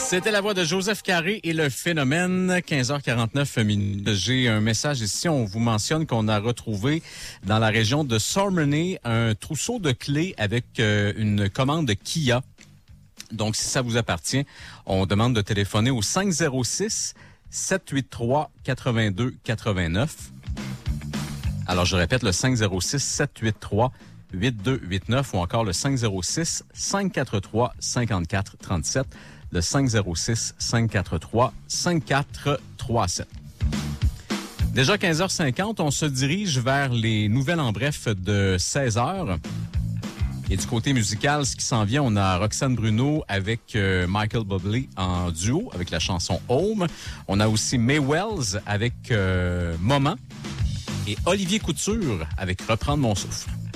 C'était la voix de Joseph Carré et le phénomène. 15h49 minutes. J'ai un message ici. On vous mentionne qu'on a retrouvé dans la région de Sormerney un trousseau de clés avec une commande Kia. Donc, si ça vous appartient, on demande de téléphoner au 506-783-8289. Alors, je répète, le 506-783-8289 ou encore le 506-543-5437. Le 506-543-5437. Déjà 15h50, on se dirige vers les nouvelles en bref de 16h. Et du côté musical, ce qui s'en vient, on a Roxane Bruno avec Michael Bublé en duo avec la chanson Home. On a aussi May Wells avec Moment et Olivier Couture avec Reprendre mon souffle.